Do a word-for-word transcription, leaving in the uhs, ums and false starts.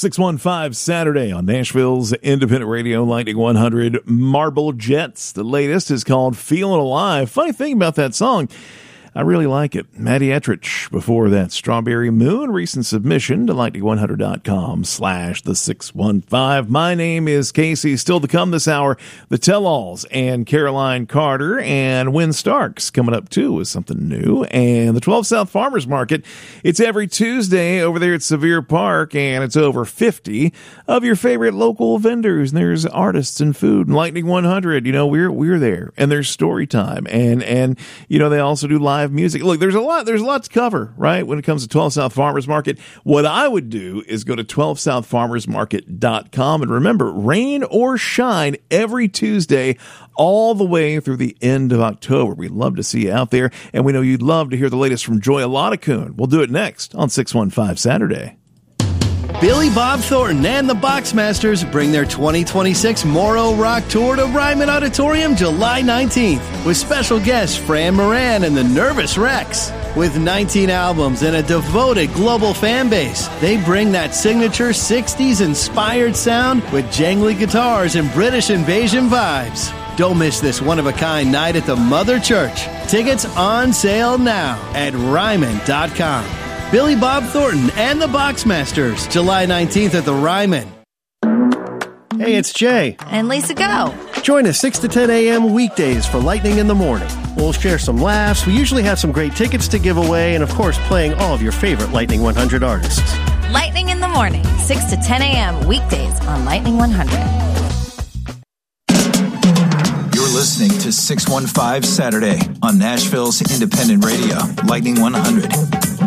six one five Saturday on Nashville's Independent Radio, Lightning one hundred. Marble Jets. The latest is called Feelin' Alive. Funny thing about that song, I really like it. Maddie Etrich before that. Strawberry Moon, recent submission to lightning one hundred dot com slash the six one five. My name is Casey. Still to come this hour, the Tell-Alls and Caroline Carter and Wynn Starks coming up too with something new. And the twelve South Farmers Market. It's every Tuesday over there at Sevier Park, and it's over fifty of your favorite local vendors. And there's artists and food and Lightning one hundred. You know, we're we're there, and there's story time, and and you know they also do live music. Look, there's a lot there's a lot to cover, right, when it comes to twelve South Farmers Market. What I would do is go to twelve south farmers market dot com, and remember, rain or shine every Tuesday all the way through the end of October. We'd love to see you out there, and we know you'd love to hear the latest from Joy Aladacoon. We'll do it next on six one five Saturday. Billy Bob Thornton and the Boxmasters bring their twenty twenty-six Morrow Rock Tour to Ryman Auditorium July nineteenth with special guests Fran Moran and the Nervous Rex. With nineteen albums and a devoted global fan base, they bring that signature sixties-inspired sound with jangly guitars and British invasion vibes. Don't miss this one-of-a-kind night at the Mother Church. Tickets on sale now at ryman dot com. Billy Bob Thornton and the Boxmasters, July nineteenth at the Ryman. Hey, it's Jay. And Lisa Go. Join us six to ten a.m. weekdays for Lightning in the Morning. We'll share some laughs. We usually have some great tickets to give away, and of course, playing all of your favorite Lightning one hundred artists. Lightning in the Morning, six to ten a.m. weekdays on Lightning one hundred. You're listening to six one five Saturday on Nashville's Independent Radio, Lightning one hundred.